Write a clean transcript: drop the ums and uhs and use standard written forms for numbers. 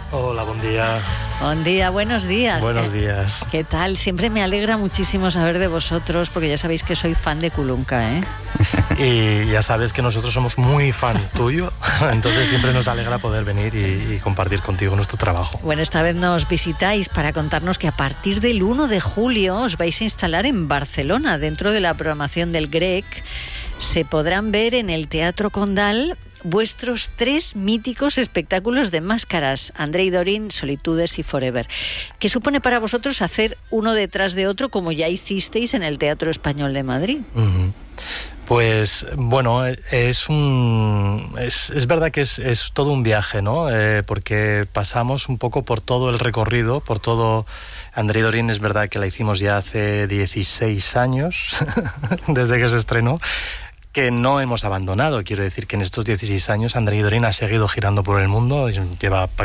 Hola, buen día. Buen día, buenos días. Buenos días. ¿Qué tal? Siempre me alegra muchísimo saber de vosotros, porque ya sabéis que soy fan de Kulunka, ¿eh? Y ya sabes que nosotros somos muy fan tuyo, entonces siempre nos alegra poder venir y compartir contigo nuestro trabajo. Bueno, esta vez nos visitáis para contarnos que a partir del 1 de julio os vais a instalar en Barcelona, dentro de la programación del GREC. Se podrán ver en el Teatro Condal vuestros 3 míticos espectáculos de máscaras, Andrei Dorin, Solitudes y Forever. ¿Qué supone para vosotros hacer uno detrás de otro, como ya hicisteis en el Teatro Español de Madrid? Uh-huh. Pues bueno, es verdad que es todo un viaje, ¿no? Porque pasamos un poco por todo el recorrido, por todo. Andrei Dorin es verdad que la hicimos ya hace 16 años, desde que se estrenó, que no hemos abandonado. Quiero decir que en estos 16 años Andrei Dorin ha seguido girando por el mundo, lleva